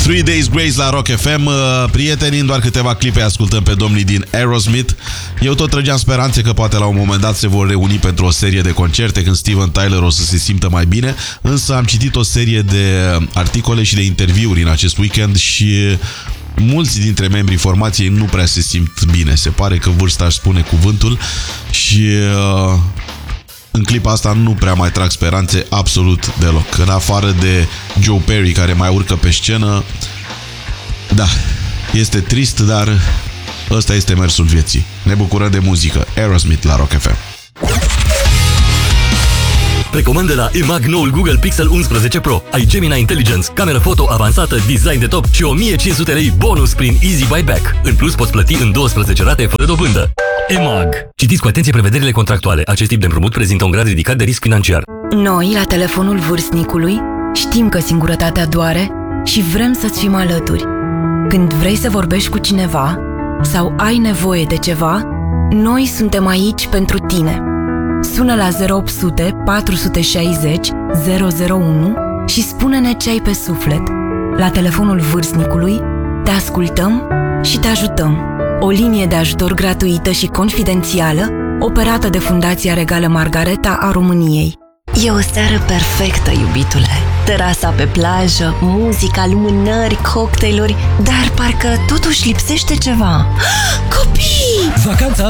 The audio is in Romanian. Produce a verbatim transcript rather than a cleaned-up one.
Three Days Grace la Rock F M. Prieteni, în doar câteva clipe ascultăm pe domnii din Aerosmith. Eu tot trăgeam speranțe că poate la un moment dat se vor reuni pentru o serie de concerte când Steven Tyler o să se simtă mai bine. Însă am citit o serie de articole și de interviuri în acest weekend și mulți dintre membrii formației nu prea se simt bine. Se pare că vârsta își spune cuvântul și uh, în clipa asta nu prea mai trag speranțe absolut deloc. În afară de Joe Perry, care mai urcă pe scenă, da, este trist, dar ăsta este mersul vieții. Ne bucurăm de muzică. Aerosmith la Rock F M. Recomandă la E M A G noul Google Pixel unsprezece Pro. Ai Gemini Intelligence, cameră foto avansată, design de top și o mie cinci sute lei bonus prin Easy Buyback. În plus, poți plăti în douăsprezece rate fără dobândă. E M A G. Citiți cu atenție prevederile contractuale. Acest tip de împrumut prezintă un grad ridicat de risc financiar. Noi, la telefonul vârstnicului, știm că singurătatea doare și vrem să-ți fim alături. Când vrei să vorbești cu cineva sau ai nevoie de ceva, noi suntem aici pentru tine. Sună la zero opt sute patru șase zero zero zero unu și spune-ne ce ai pe suflet. La telefonul vârstnicului te ascultăm și te ajutăm. O linie de ajutor gratuită și confidențială operată de Fundația Regală Margareta a României. E o seară perfectă, iubitule. Terasa pe plajă, muzica, lumânări, cocktailuri, dar parcă totuși lipsește ceva. Copii! Vacanța